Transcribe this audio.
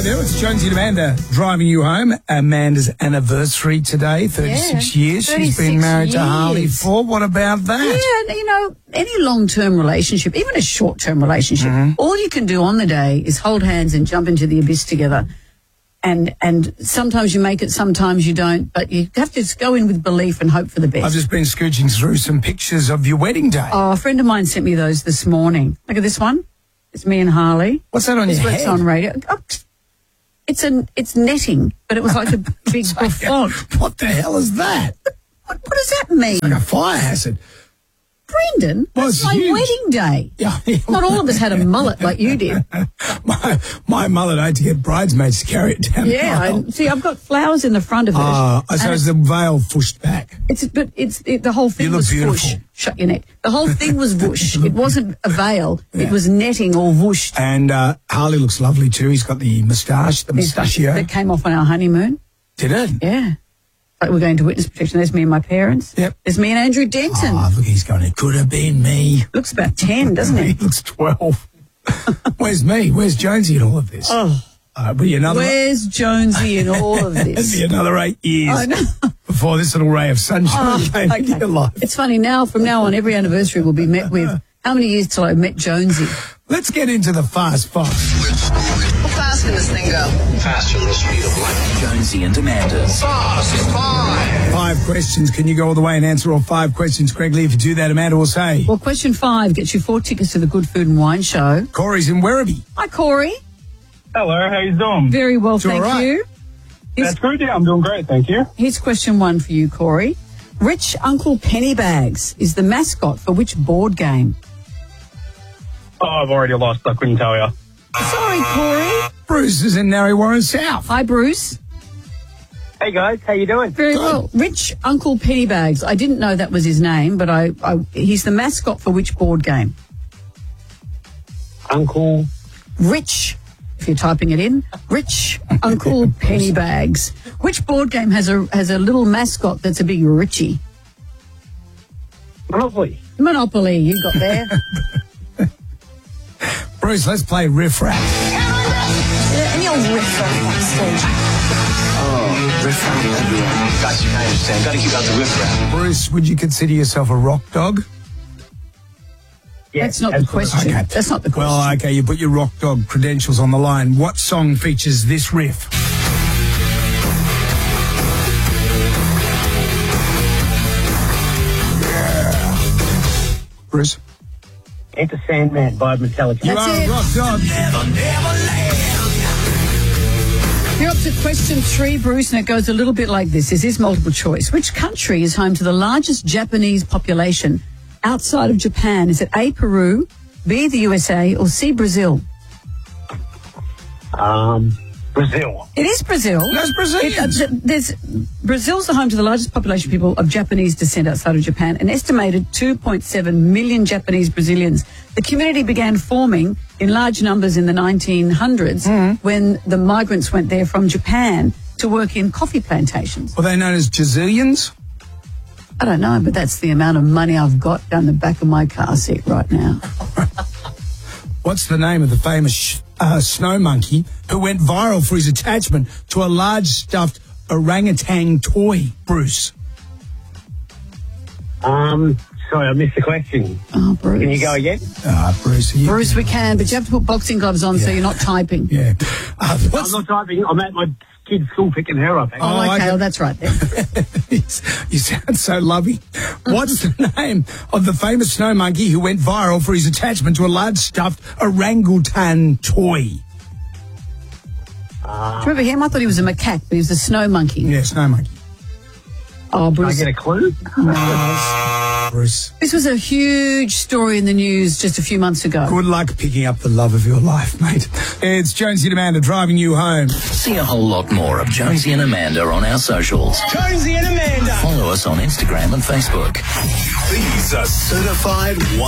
there, it's Jonesy and Amanda driving you home. Amanda's anniversary today, 36 years. She's been married to Harley for. What about that? Yeah, you know, any long-term relationship, even a short-term relationship, all you can do on the day is hold hands and jump into the abyss together. And sometimes you make it, sometimes you don't, but you have to just go in with belief and hope for the best. I've just been scooching through some pictures of your wedding day. Oh, a friend of mine sent me those this morning. Look at this one. It's me and Harley. What's that on your head? It's on radio. Oh, it's netting, but it was like a big buffon. What the hell is that? What does that mean? It's like a fire hazard. Brendan, that's my wedding day. Yeah. Not all of us had a mullet like you did. My mullet, I had to get bridesmaids to carry it down. Yeah, see, I've got flowers in the front of it. I suppose the veil pushed back. The whole thing was whoosh. Shut your neck. The whole thing was whoosh. It wasn't a veil. Yeah. It was netting or whooshed. And Harley looks lovely too. He's got the moustache, the mustachio. That came off on our honeymoon. Did it? Yeah. Like we're going to witness protection. There's me and my parents. Yep. There's me and Andrew Denton. Oh, look, he's going, it could have been me. Looks about 10, doesn't he? He looks 12. Where's me? Where's Jonesy in all of this? Oh. Where's Jonesy in all of this? It'll be another 8 years I know. before this little ray of sunshine came into your life. It's funny, from now on, every anniversary will be met with, how many years till I met Jonesy? Let's get into the fast five. How fast can this thing go? Faster than the speed of light. Jonesy and Amanda's Fast five. 5 questions. Can you go all the way and answer all 5 questions correctly? If you do that, Amanda will say. Well, question 5 gets you 4 tickets to the Good Food and Wine Show. Corey's in Werribee. Hi, Corey. Hello, how you doing? Very well, thank you. That's good, yeah, I'm doing great, thank you. Here's question 1 for you, Corey. Rich Uncle Pennybags is the mascot for which board game? Oh, I've already lost, I couldn't tell you. Sorry, Corey. Bruce is in Narre Warren South. Hi, Bruce. Hey guys, how you doing? Very well. Rich Uncle Pennybags. I didn't know that was his name, but he's the mascot for which board game? Uncle Rich, if you're typing it in. Rich Uncle Pennybags. Which board game has a little mascot that's a big Richie? Monopoly. Monopoly, you got there. Bruce, let's play Riff Rap. Any old riff on stage. Oh, riff rap everywhere. Gotcha, I understand. Gotta keep out the riff rap. Bruce, would you consider yourself a rock dog? That's not the question. Okay. That's not the question. Well, okay, you put your rock dog credentials on the line. What song features this riff? Yeah. Bruce? Enter Sandman by Metallica. You are a rock dog. You're up to question 3, Bruce, and it goes a little bit like this. This is multiple choice. Which country is home to the largest Japanese population outside of Japan? Is it A, Peru, B, the USA, or C, Brazil? Brazil. It is Brazil. That's Brazilians. Brazil's the home to the largest population of people of Japanese descent outside of Japan, an estimated 2.7 million Japanese Brazilians. The community began forming in large numbers in the 1900s when the migrants went there from Japan to work in coffee plantations. Were they known as Jazilians? I don't know, but that's the amount of money I've got down the back of my car seat right now. What's the name of the famous snow monkey who went viral for his attachment to a large stuffed orangutan toy, Bruce? Sorry, I missed the question. Oh, Bruce. Can you go again? Bruce. Bruce, we can, but you have to put boxing gloves on so you're not typing. Yeah. I'm not typing. I'm at my kid's school picking her up. Oh, okay. Well, that's right then. You sound so lovey. What's the name of the famous snow monkey who went viral for his attachment to a large stuffed orangutan toy? Do you remember him? I thought he was a macaque, but he was a snow monkey. Yeah, snow monkey. Oh, Bruce. Can I get a clue? No. Bruce. This was a huge story in the news just a few months ago. Good luck picking up the love of your life, mate. It's Jonesy and Amanda driving you home. See a whole lot more of Jonesy and Amanda on our socials. Jonesy and Amanda. Follow us on Instagram and Facebook. These are certified